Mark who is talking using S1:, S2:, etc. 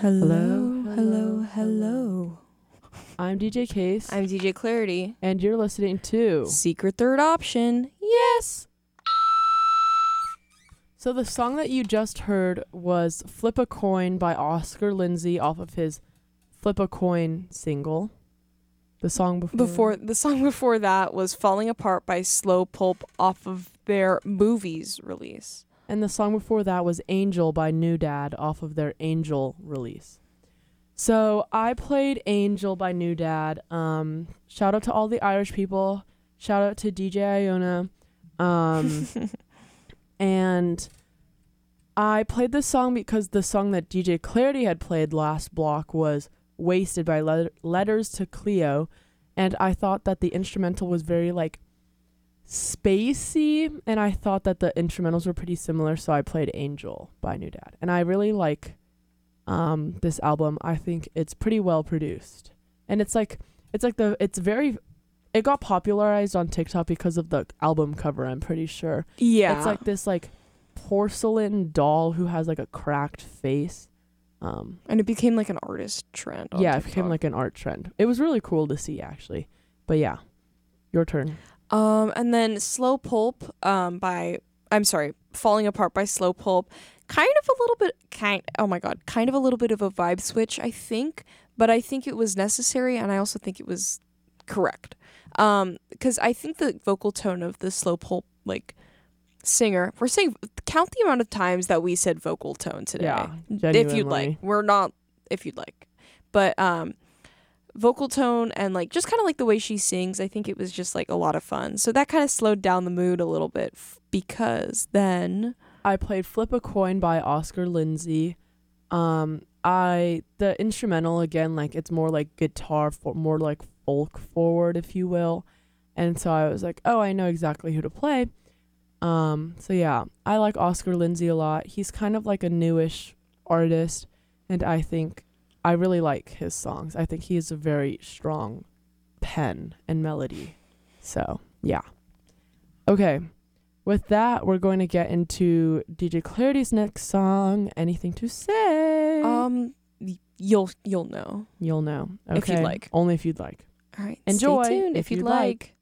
S1: Hello, hello, hello.
S2: I'm DJ Case,
S1: I'm DJ Clarity.
S2: and you're listening to
S1: Secret third option. Yes.
S2: So the song that you just heard was Flip a Coin by Oscar Lindsay off of his Flip a Coin single. The song
S1: The song before that was Falling Apart by Slow Pulp off of their Movies release.
S2: And the song before that was Angel by New Dad off of their Angel release. So I played Angel by New Dad. Shout out to all the Irish people. Shout out to DJ Iona. And I played this song because the song that DJ Clarity had played last block was Wasted by Letters to Cleo. And I thought that the instrumental was very spacey, and I thought that the instrumentals were pretty similar, so I played Angel by New Dad. And I really like this album. I think it's pretty well produced. And it got popularized on TikTok because of the album cover, I'm pretty sure.
S1: Yeah.
S2: It's like this porcelain doll who has a cracked face.
S1: And it became an artist trend on
S2: Yeah,
S1: TikTok.
S2: it became an art trend. It was really cool to see, actually. But yeah, your turn.
S1: And then Slow Pulp Falling Apart by Slow Pulp. Kind of a little bit of a vibe switch, I think, but I think it was necessary, and I also think it was correct. Because I think the vocal tone of the Slow Pulp singer, we're saying count the amount of times that we said vocal tone today.
S2: Yeah,
S1: if you'd
S2: genuinely.
S1: like. We're not if you'd like. But vocal tone and just kind of the way she sings, I think it was just a lot of fun. So that kind of slowed down the mood a little bit because then
S2: I played Flip a Coin by Oscar Lindsay. The instrumental again, it's more guitar, more folk forward, if you will. And so I was like, oh, I know exactly who to play. So yeah, I like Oscar Lindsay a lot. He's kind of a newish artist, and I think I really like his songs. I think he has a very strong pen and melody. So yeah. Okay. With that, we're going to get into DJ Clarity's next song. Anything to say?
S1: You'll know.
S2: You'll know. Okay.
S1: If you'd like.
S2: Only if you'd like.
S1: All right.
S2: Enjoy
S1: Stay tuned if you'd like.